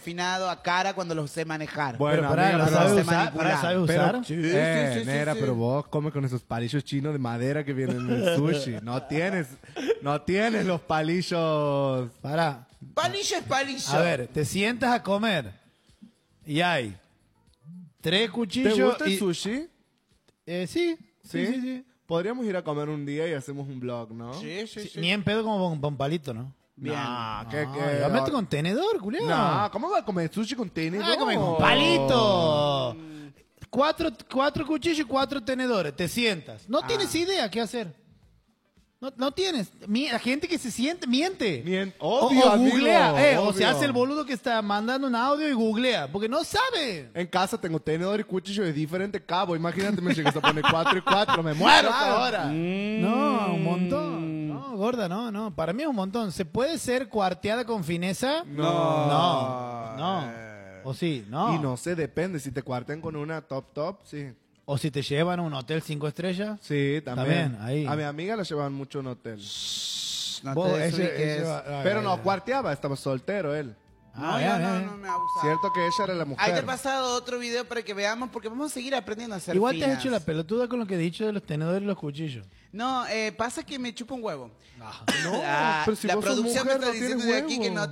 afinado a cara cuando lo sé manejar. Bueno, Pero amiga, ¿la pero- sabes sé usar? manipular. ¿Sabes usar? Sí, negra, sí. pero vos comes con esos palillos chinos de madera que vienen en el sushi. No tienes los palillos. Pará. Palillo es palillo. A ver, te sientas a comer y hay 3 cuchillos. ¿Te gusta el y... sushi? Sí. Sí. Podríamos ir a comer un día y hacemos un vlog, ¿no? Sí. Ni en pedo como con palito, ¿no? Bien. Nah, Yo meto con tenedor, culiao. No, ¿cómo va a comer sushi con tenedor? Ah, come con palito. 4 cuchillos y 4 tenedores. Te sientas. No tienes idea qué hacer. No tienes. La gente que se siente miente. Obvio, o amigo, googlea. O obvio. se hace el boludo que está mandando un audio y googlea. Porque no sabe. En casa tengo tenedor y cuchillo de diferente cabo. Imagínate, me llegas a poner 4 y 4. Me muero ahora. No, un montón. No, gorda, no. Para mí es un montón. ¿Se puede ser cuarteada con fineza? No. O sí, no. Y no sé, depende. Si te cuarten con una top, sí. O si te llevan a un hotel 5 estrellas. Sí, también. ahí. A mi amiga la llevaban mucho a un hotel. No Vos, te ese desubiques. Pero no cuarteaba, estaba soltero él. No, bien. no me ha abusado. Cierto que ella era la mujer. Ahí te he pasado otro video para que veamos, porque vamos a seguir aprendiendo a hacer Igual te has finas. hecho la pelotuda con lo que he dicho de los tenedores y los cuchillos. No, pasa que me chupa un huevo. No, Ah, pero si la vos sos producción me mujer, está no diciendo tienes de aquí que huevo.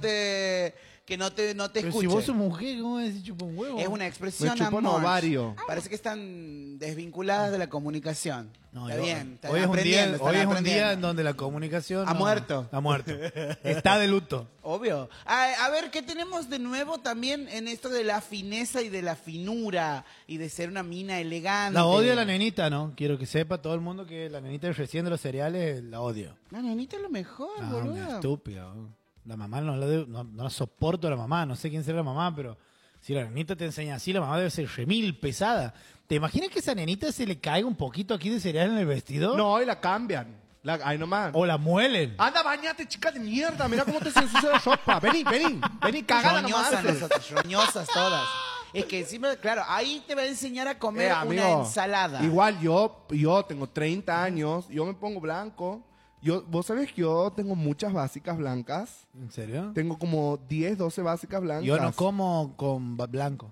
no te Pero escuche. si vos sos mujer, ¿cómo decís chupa un huevo? Es una expresión, Me chupa un amor. ovario. Parece que están desvinculadas de la comunicación. No, Está yo- bien. Están hoy es un día, aprendiendo, están hoy es un aprendiendo. día en donde la comunicación Ha muerto. Ha muerto. Está de luto. Obvio. A ver, ¿qué tenemos de nuevo también en esto de la fineza y de la finura y de ser una mina elegante? La odio a la nenita, ¿no? Quiero que sepa todo el mundo que la nenita recién de los cereales la odio. La nenita es lo mejor, boludo. Una estúpida. La mamá no la soporto a la mamá. No sé quién será la mamá, pero si la nenita te enseña así, la mamá debe ser remil pesada. ¿Te imaginas que a esa nenita se le caiga un poquito aquí de cereal en el vestido? No, y la cambian. Ahí nomás. O la muelen. Anda, bañate, chica de mierda. Mira cómo te se ensucia la ropa. Vení, cagada nomás. Roñosas nosotros, roñosas todas. Es que encima, claro, ahí te va a enseñar a comer Amigo, una ensalada. Igual yo tengo 30 años, yo me pongo blanco. Vos sabés que yo tengo muchas básicas blancas. ¿En serio? Tengo como 10, 12 básicas blancas. Yo no como con blanco.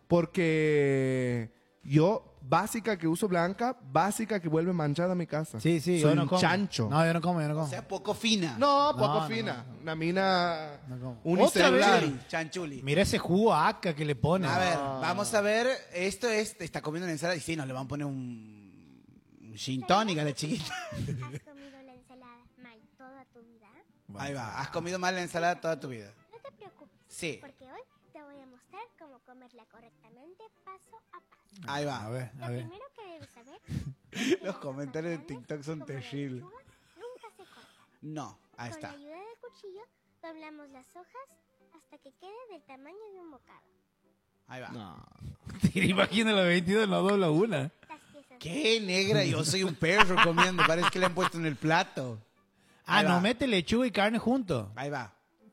Porque yo, básica que uso blanca, básica que vuelve manchada a mi casa. Sí, Soy yo no un como. chancho. No, yo no como. O sea, poco fina. No, poco No, fina. Una mina No como. unicelular. Chanchuli. Mira ese jugo aca que le pone. A ver, vamos a ver. Esto está comiendo una ensalada y sí, nos le van a poner un gin tonic a la chiquita. ¿Has comido la ensalada mal toda tu vida? Ahí va. Has comido mal la ensalada toda tu vida. No te preocupes, Sí. porque hoy te voy a mostrar cómo comerla correctamente paso a paso. Ahí A va. ver, a Lo ver. primero que debes saber es que Los las comentarios de hojas TikTok grandes, son como la terribles. lechuga, nunca se cortan. No, ahí Con está. la ayuda del cuchillo doblamos las hojas hasta que quede del tamaño de un bocado. Ahí va. No. Te imaginas los 22 no dobla una. Las piezas Qué negra, yo soy un perro comiendo. Parece que le han puesto en el plato. Ah, Ahí va. no mete lechuga y carne juntos. Ahí va.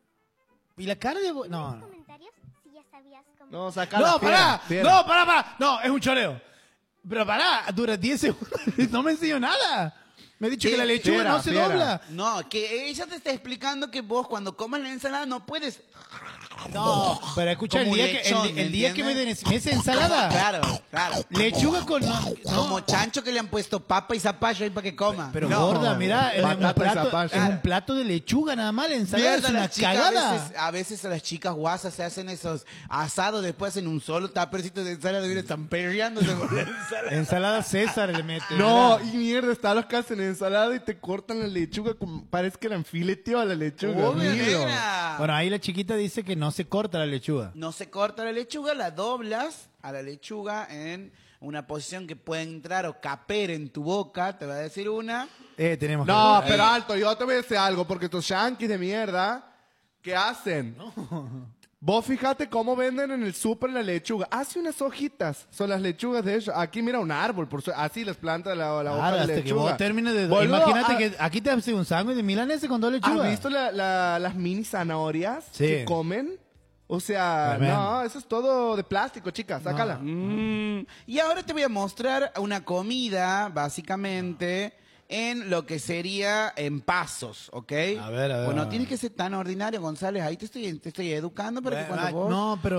Y la carne de... en No, los no. comentarios si ya sabías cómo. No, saca No, la pará. fiera. No, pará. No, es un choreo. Pero pará, dura 10 segundos. No me enseñó nada. Me ha dicho que la lechuga Fiera, no se fiera. dobla. No, que ella te está explicando que vos cuando comas la ensalada no puedes... No, pero escucha, el Como día, lechón, el día que me den ¿entiendes? esa ensalada. Claro. Lechuga con... Como chancho que le han puesto papa y zapallo ahí para que coma. Pero No. gorda, mira, es un, Batata y plato, zapallo. es un plato de lechuga nada más. La ensalada Mierda, es una las chicas, cagada. a veces a las chicas guasas se hacen esos asados, después hacen un solo tapercito de ensalada y están perreándose con la ensalada. Ensalada César le mete. No, ¿verdad? y mierda, está los que hacen ensalada y te cortan la lechuga. Parece que eran fileteo a la lechuga. Obvio, amigo. negra. Bueno, ahí la chiquita dice que no se corta la lechuga. No se corta la lechuga, la doblas a la lechuga en una posición que puede entrar o caper en tu boca, te va a decir una. Tenemos No, que... pero alto, yo te voy a decir algo, porque estos yanquis de mierda, ¿qué hacen? Vos fíjate cómo venden en el súper la lechuga. Hace unas hojitas, son las lechugas de ellos. Aquí mira un árbol, así les planta la hoja Claro, de hasta que lechuga. vos termines de... Boludo, Imagínate que aquí te hace un sándwich de milanesa con 2 lechugas. ¿Has visto las mini zanahorias Sí. que comen? O sea, Tremendo. no, eso es todo de plástico, chicas, sácala. Y ahora te voy a mostrar una comida, básicamente, en lo que sería en pasos, ¿ok? A ver, a ver, Bueno, a ver. tienes que ser tan ordinario, González. Ahí te estoy educando para que cuando vos... No, pero